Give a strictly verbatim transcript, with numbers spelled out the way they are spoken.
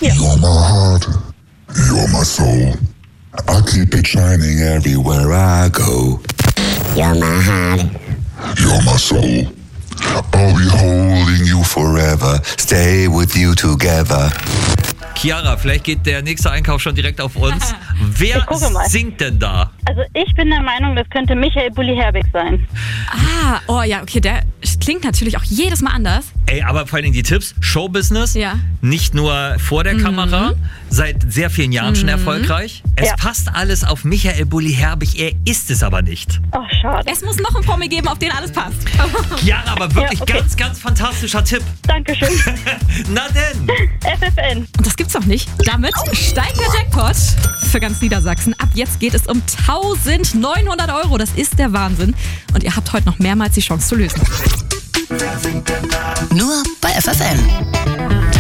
Ja. You're my heart, you're my soul. I keep it shining everywhere I go. You're my heart. You're my soul. I'll be holding you forever. Stay with you together. Chiara, vielleicht geht der nächste Einkauf schon direkt auf uns. Wer singt denn da? Also ich bin der Meinung, das könnte Michael Bulli-Herbig sein. Ah, oh ja, okay, der klingt natürlich auch jedes Mal anders. Ey, aber vor allem die Tipps, Showbusiness, Ja. nicht nur vor der Mhm. Kamera, seit sehr vielen Jahren schon Mhm. erfolgreich. Es Ja. passt alles auf Michael Bulli-Herbig, er ist es aber nicht. Oh, schade. Es muss noch einen Promi geben, auf den alles passt. Chiara, aber wirklich Ja, okay. ganz, ganz fantastischer Tipp. Dankeschön. Na denn. F F N. Und das gibt's doch nicht. Damit steigt der Jackpot für ganz Niedersachsen. Ab jetzt geht es um eintausendneunhundert Euro. Das ist der Wahnsinn. Und ihr habt heute noch mehrmals die Chance zu lösen. Nur bei F F N.